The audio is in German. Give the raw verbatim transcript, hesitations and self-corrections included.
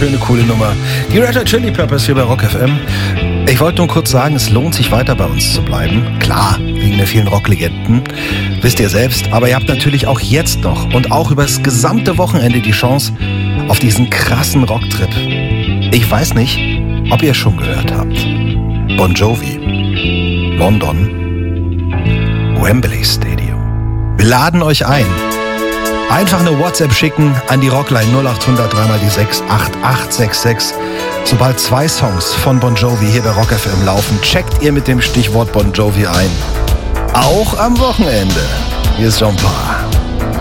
schöne, coole Nummer. Die Red Hot Chili Peppers hier bei Rock F M. Ich wollte nur kurz sagen, es lohnt sich weiter bei uns zu bleiben. Klar, wegen der vielen Rocklegenden. Wisst ihr selbst. Aber ihr habt natürlich auch jetzt noch und auch über das gesamte Wochenende die Chance auf diesen krassen Rocktrip. Ich weiß nicht, ob ihr es schon gehört habt. Bon Jovi, London, Wembley Stadium. Wir laden euch ein. Einfach eine WhatsApp schicken an die Rockline null acht hundert drei mal die sechs acht acht sechs sechs. Sobald zwei Songs von Bon Jovi hier bei Rock F M laufen, checkt ihr mit dem Stichwort Bon Jovi ein. Auch am Wochenende. Hier ist Jean Paul.